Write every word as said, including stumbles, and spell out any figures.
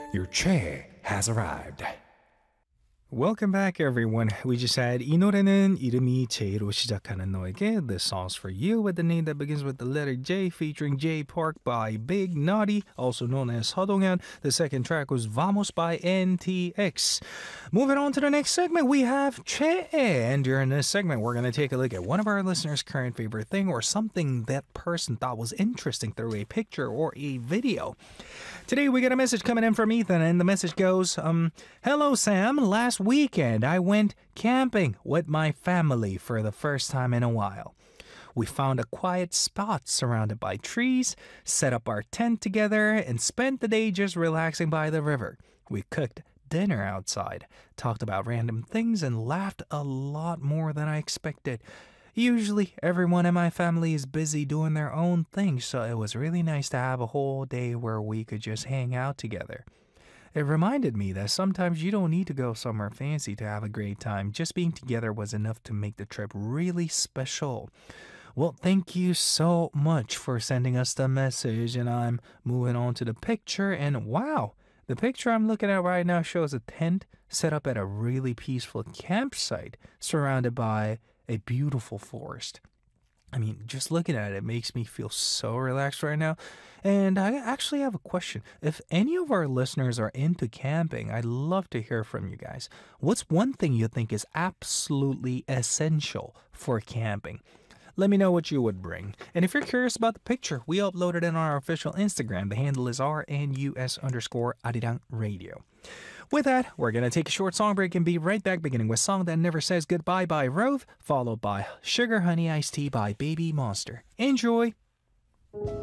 Your che has arrived. Welcome back, everyone. We just had 이 노래는 이름이 J로 시작하는 너에게. This song's for you with the name that begins with the letter J, featuring Jay Park by Big Naughty, also known as 허동현. The second track was Vamos by N T X. Moving on to the next segment, we have Che. And during this segment, we're going to take a look at one of our listeners' current favorite thing or something that person thought was interesting through a picture or a video. Today, we get a message coming in from Ethan, and the message goes, um, Hello, Sam. Last weekend, I went camping with my family for the first time in a while. We found a quiet spot surrounded by trees, set up our tent together, and spent the day just relaxing by the river. We cooked dinner outside, talked about random things, and laughed a lot more than I expected. Usually, everyone in my family is busy doing their own thing, so it was really nice to have a whole day where we could just hang out together. It reminded me that sometimes you don't need to go somewhere fancy to have a great time. Just being together was enough to make the trip really special. Well, thank you so much for sending us the message, and I'm moving on to the picture, and wow, the picture I'm looking at right now shows a tent set up at a really peaceful campsite surrounded by a beautiful forest. I mean, just looking at it makes me feel so relaxed right now. And I actually have a question. If any of our listeners are into camping, I'd love to hear from you guys. What's one thing you think is absolutely essential for camping? Let me know what you would bring. And if you're curious about the picture, we uploaded it on our official Instagram. The handle is R N U S underscore Arirang Radio. With that, we're going to take a short song break and be right back, beginning with Song That Never Says Goodbye by Rove, followed by Sugar Honey Iced Tea by Baby Monster. Enjoy!